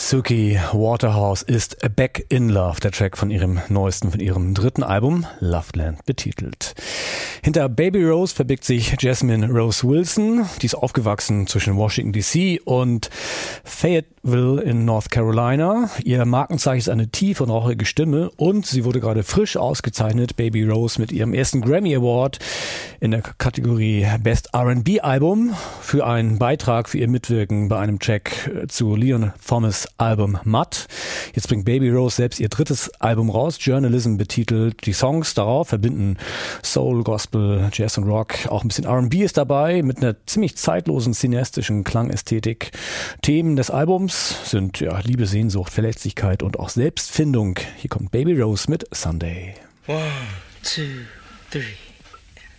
Suki Waterhouse ist Back in Love, der Track von ihrem dritten Album, Loveland betitelt. Hinter Baby Rose verbirgt sich Jasmine Rose Wilson. Die ist aufgewachsen zwischen Washington D.C. und Fayetteville in North Carolina. Ihr Markenzeichen ist eine tiefe und rauchige Stimme und sie wurde gerade frisch ausgezeichnet, Baby Rose, mit ihrem ersten Grammy Award in der Kategorie Best R&B Album für einen Beitrag für ihr Mitwirken bei einem Track zu Leon Thomas' Album Mud. Jetzt bringt Baby Rose selbst ihr drittes Album raus, Journalism betitelt. Die Songs darauf verbinden Soul, Gospel, Jazz und Rock. Auch ein bisschen R&B ist dabei mit einer ziemlich zeitlosen cineastischen Klangästhetik. Themen des Albums sind Liebe, Sehnsucht, Verletzlichkeit und auch Selbstfindung. Hier kommt Baby Rose mit Sunday. 1, 2, 3